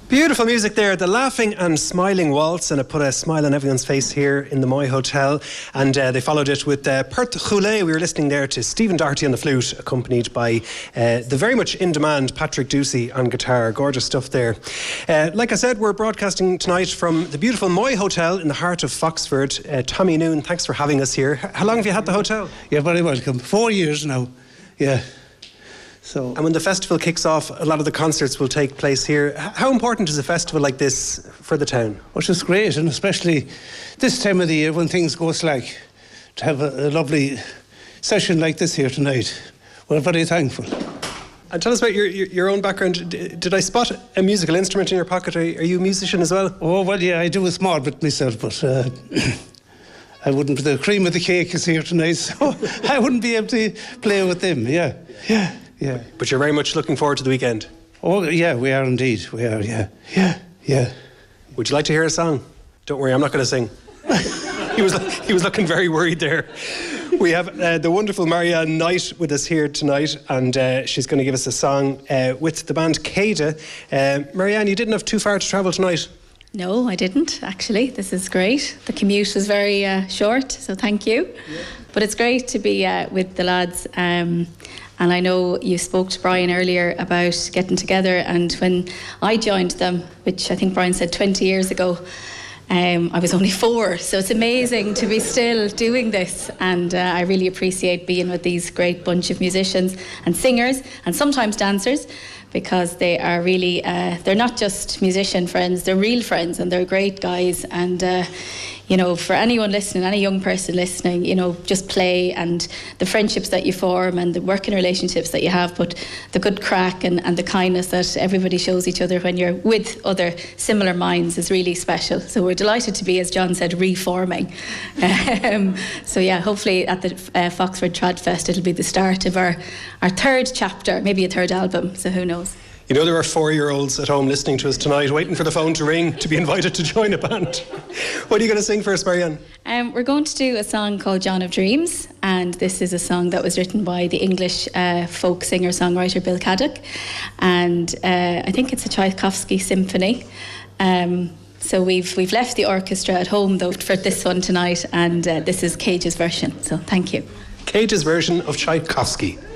Beautiful music there, the Laughing and Smiling Waltz, and it put a smile on everyone's face here in the Moy Hotel. And they followed it with Perth Roulet. We were listening there to Stephen Doherty on the flute, accompanied by the very much in-demand Patrick Ducey on guitar. Gorgeous stuff there. Like I said, we're broadcasting tonight from the beautiful Moy Hotel in the heart of Foxford. Tommy Noon, thanks for having us here. How long have you had the hotel? You're very welcome. 4 years now, yeah. And when the festival kicks off, a lot of the concerts will take place here. How important is a festival like this for the town? Which is great, and especially this time of the year when things go slack, to have a lovely session like this here tonight. We're very thankful. And tell us about your own background. Did I spot a musical instrument in your pocket? Are you a musician as well? Oh, well, yeah, I do a small bit myself, but I wouldn't. The cream of the cake is here tonight, so I wouldn't be able to play with them, yeah. But you're very much looking forward to the weekend? Oh, yeah, we are indeed. We are, yeah. Would you like to hear a song? Don't worry, I'm not going to sing. He was looking very worried there. We have the wonderful Marianne Knight with us here tonight, and she's going to give us a song with the band Cada. Marianne, you didn't have too far to travel tonight. No, I didn't, actually. This is great. The commute was very short, so thank you. Yeah. But it's great to be with the lads. And I know you spoke to Brian earlier about getting together, and when I joined them, which I think Brian said 20 years ago, I was only 4, so it's amazing to be still doing this, and I really appreciate being with these great bunch of musicians and singers and sometimes dancers, because they are really, they're not just musician friends, they're real friends, and they're great guys. And you know, for anyone listening, any young person listening, you know, just play, and the friendships that you form and the working relationships that you have, but the good crack and the kindness that everybody shows each other when you're with other similar minds is really special. So we're delighted to be, as John said, reforming. So yeah, hopefully at the Foxford Trad Fest it'll be the start of our third chapter, maybe a third album, so who knows. You know, there are 4-year-olds at home listening to us tonight, waiting for the phone to ring to be invited to join a band. What are you going to sing for us, Marianne? We're going to do a song called John of Dreams, and this is a song that was written by the English folk singer-songwriter Bill Caddick, and I think it's a Tchaikovsky symphony. So we've left the orchestra at home, though, for this one tonight, and this is Cage's version, so thank you. Cage's version of Tchaikovsky.